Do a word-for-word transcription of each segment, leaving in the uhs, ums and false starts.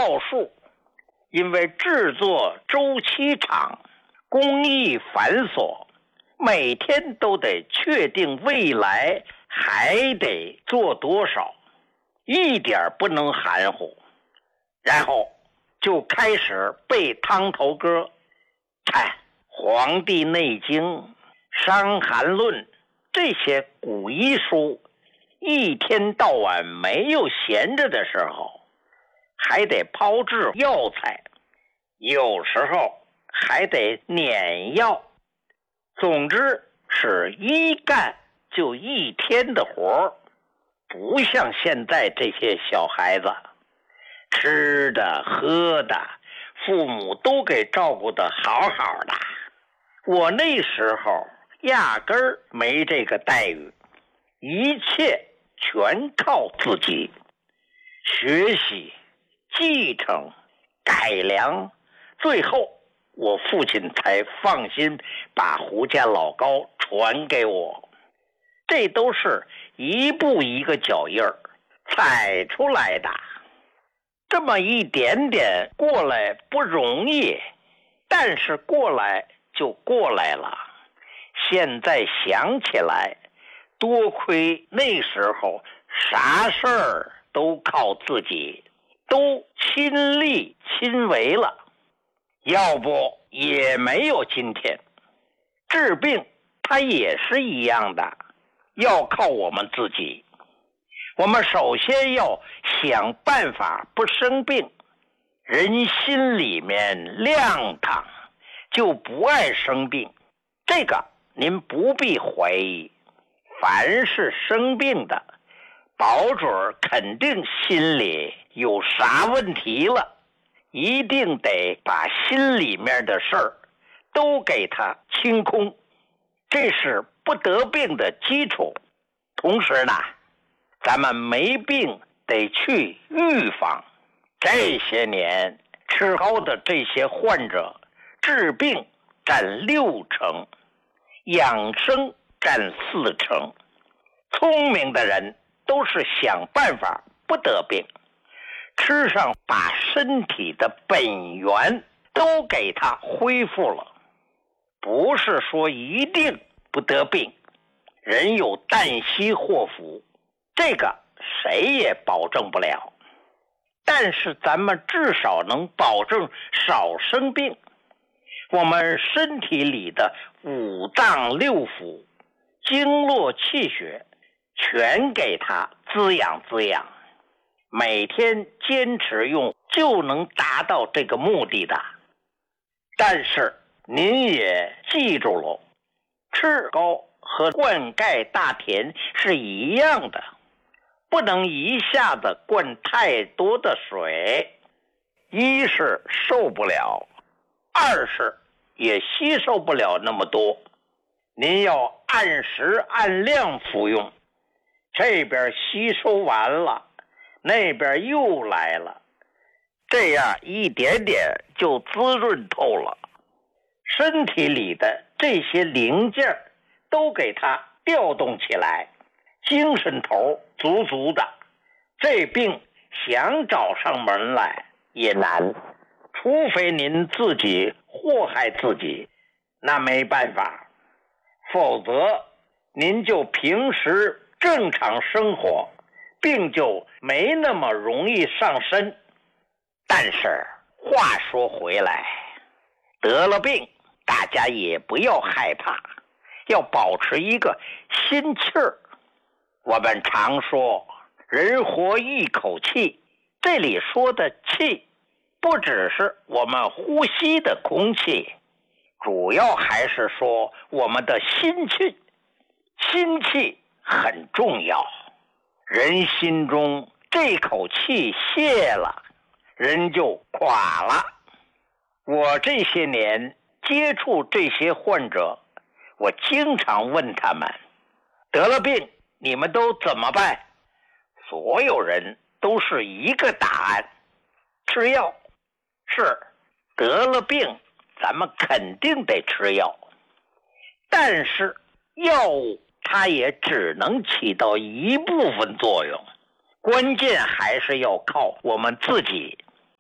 药树，因为制作周期长，工艺繁琐，每天都得确定未来还得做多少，一点不能含糊。然后就开始背汤头歌，看《黄帝内经》《伤寒论》这些古医书，一天到晚没有闲着的时候，还得炮制药材，有时候还得碾药。总之是一干就一天的活，不像现在这些小孩子，吃的喝的父母都给照顾得好好的。我那时候压根儿没这个待遇，一切全靠自己学习、继承、改良，最后我父亲才放心把胡家老高传给我。这都是一步一个脚印儿踩出来的，这么一点点过来不容易，但是过来就过来了。现在想起来，多亏那时候啥事儿都靠自己，都亲力亲为了，要不也没有今天。治病它也是一样的，要靠我们自己。我们首先要想办法不生病，人心里面亮堂，就不爱生病，这个您不必怀疑。凡是生病的，保准肯定心里有啥问题了，一定得把心里面的事儿都给它清空，这是不得病的基础。同时呢，咱们没病得去预防。这些年吃高的这些患者，治病占六成，养生占四成。聪明的人都是想办法不得病，吃上把身体的本源都给它恢复了。不是说一定不得病，人有旦夕祸福，这个谁也保证不了，但是咱们至少能保证少生病。我们身体里的五脏六腑、经络气血全给它滋养滋养，每天坚持用就能达到这个目的的。但是您也记住了，吃高和灌溉大田是一样的，不能一下子灌太多的水，一是受不了，二是也吸收不了那么多。您要按时按量服用，这边吸收完了，那边又来了，这样一点点就滋润透了，身体里的这些零件都给它调动起来，精神头足足的，这病想找上门来也难，除非您自己祸害自己，那没办法，否则您就平时正常生活，病就没那么容易上身。但是话说回来，得了病大家也不要害怕，要保持一个心气儿。我们常说人活一口气，这里说的气不只是我们呼吸的空气，主要还是说我们的心气。心气很重要，人心中这口气泄了，人就垮了。我这些年接触这些患者，我经常问他们，得了病你们都怎么办？所有人都是一个答案，吃药。是，得了病咱们肯定得吃药，但是药物它也只能起到一部分作用，关键还是要靠我们自己。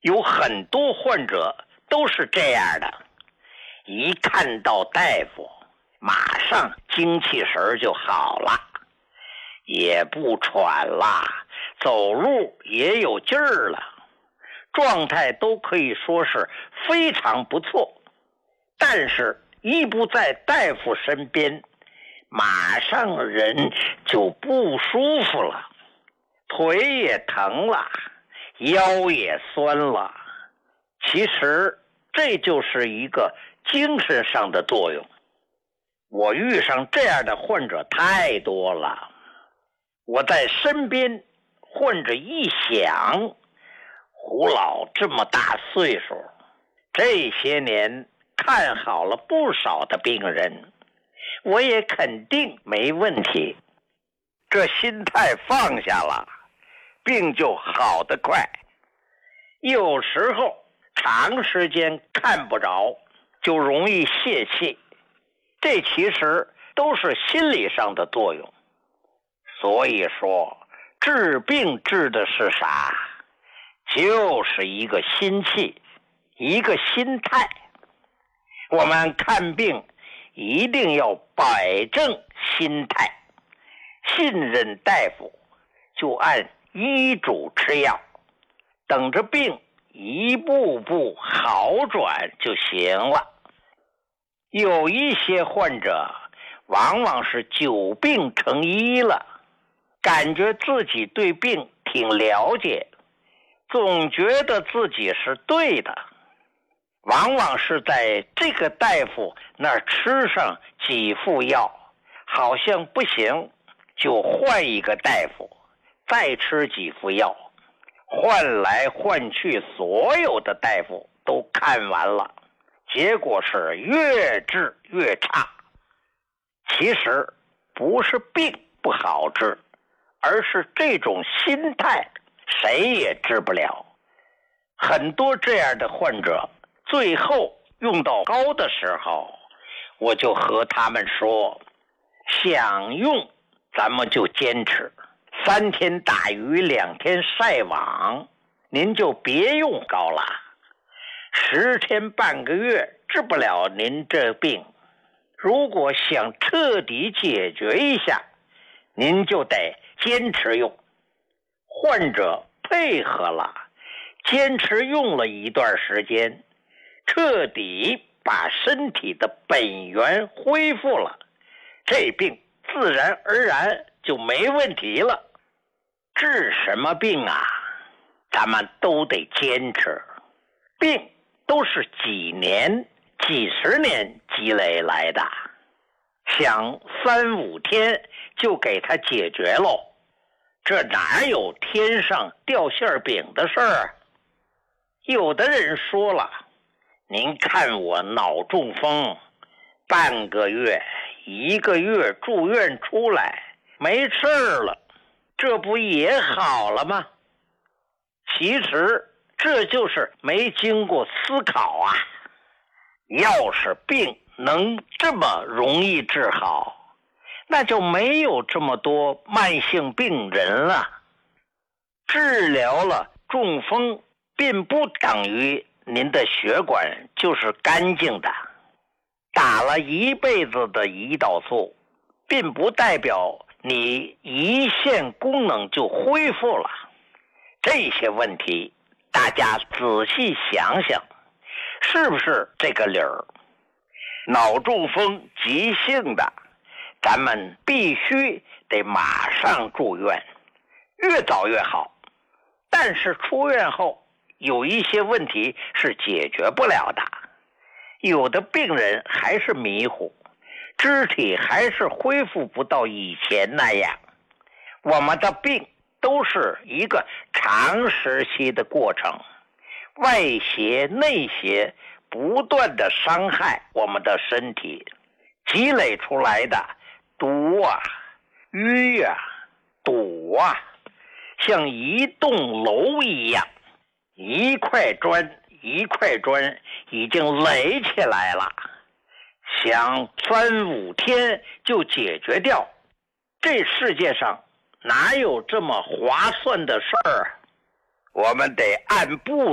有很多患者都是这样的，一看到大夫，马上精气神就好了，也不喘了，走路也有劲儿了，状态都可以说是非常不错。但是一不在大夫身边，马上人就不舒服了，腿也疼了，腰也酸了。其实这就是一个精神上的作用。我遇上这样的患者太多了，我在身边患者一想，胡老这么大岁数，这些年看好了不少的病人，我也肯定没问题。这心态放下了，病就好得快。有时候长时间看不着，就容易泄气，这其实都是心理上的作用。所以说，治病治的是啥？就是一个心气，一个心态。我们看病一定要摆正心态，信任大夫，就按医嘱吃药，等着病一步步好转就行了。有一些患者往往是久病成医了，感觉自己对病挺了解，总觉得自己是对的，往往是在这个大夫那儿吃上几副药，好像不行，就换一个大夫，再吃几副药，换来换去，所有的大夫都看完了，结果是越治越差。其实不是病不好治，而是这种心态谁也治不了。很多这样的患者最后用到高的时候，我就和他们说，想用咱们就坚持，三天打鱼两天晒网，您就别用高了，十天半个月治不了您这病。如果想彻底解决一下，您就得坚持用。患者配合了，坚持用了一段时间，彻底把身体的本源恢复了，这病自然而然就没问题了。治什么病啊？咱们都得坚持，病都是几年几十年积累来的，想三五天就给它解决喽，这哪有天上掉馅饼的事儿？有的人说了，您看我脑中风，半个月一个月住院出来没事了，这不也好了吗？其实这就是没经过思考啊。要是病能这么容易治好，那就没有这么多慢性病人了。治疗了中风并不等于您的血管就是干净的，打了一辈子的胰岛素并不代表你胰腺功能就恢复了。这些问题大家仔细想想，是不是这个理儿？脑中风急性的，咱们必须得马上住院，越早越好。但是出院后有一些问题是解决不了的，有的病人还是迷糊，肢体还是恢复不到以前那样。我们的病都是一个长时期的过程，外邪内邪不断的伤害我们的身体，积累出来的毒啊、淤啊、堵啊，像一栋楼一样，一块砖一块砖已经垒起来了，想三五天就解决掉，这世界上哪有这么划算的事儿？我们得按步